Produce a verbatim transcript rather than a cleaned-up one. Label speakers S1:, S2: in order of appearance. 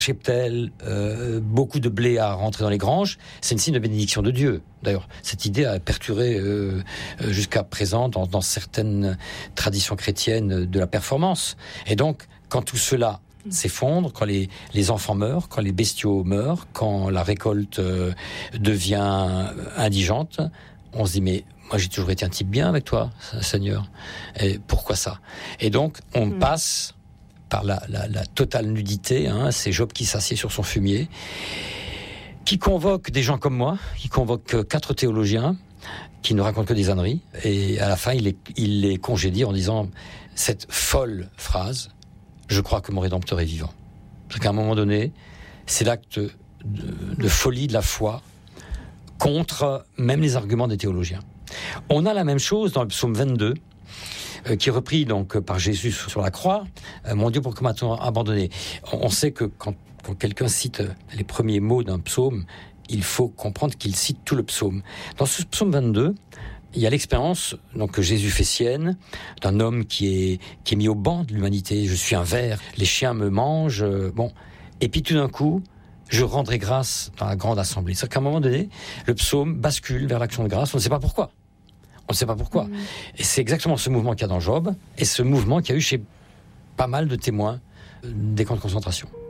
S1: cheptel, euh, beaucoup de blé à rentrer dans les granges, c'est une signe de bénédiction de Dieu. D'ailleurs, cette idée a perturé euh, jusqu'à présent dans, dans certaines traditions chrétiennes de la performance. Et donc, quand tout cela s'effondre, quand les, les enfants meurent, quand les bestiaux meurent, quand la récolte euh, devient indigente, on se dit, mais moi j'ai toujours été un type bien avec toi, Seigneur. Et pourquoi ça ? Et donc, on mmh. passe par la, la, la totale nudité, hein, c'est Job qui s'assied sur son fumier, qui convoque des gens comme moi, qui convoque quatre théologiens, qui ne racontent que des âneries, et à la fin, il les, il les congédie en disant cette folle phrase, « Je crois que mon Rédempteur est vivant ». Parce qu'à un moment donné, c'est l'acte de, de folie de la foi contre même les arguments des théologiens. On a la même chose dans le psaume vingt-deux, euh, qui est repris donc par Jésus sur la croix. Euh, « Mon Dieu, pourquoi m'as-tu abandonné ?» On sait que quand, quand quelqu'un cite les premiers mots d'un psaume, il faut comprendre qu'il cite tout le psaume. Dans ce psaume vingt-deux, il y a l'expérience donc, que Jésus fait sienne d'un homme qui est, qui est mis au banc de l'humanité. « Je suis un ver, les chiens me mangent. » Bon. Et puis tout d'un coup, je rendrai grâce dans la grande assemblée. C'est-à-dire qu'à un moment donné, le psaume bascule vers l'action de grâce. On ne sait pas pourquoi. On ne sait pas pourquoi. Mmh. Et c'est exactement ce mouvement qu'il y a dans Job, et ce mouvement qu'il y a eu chez pas mal de témoins des camps de concentration.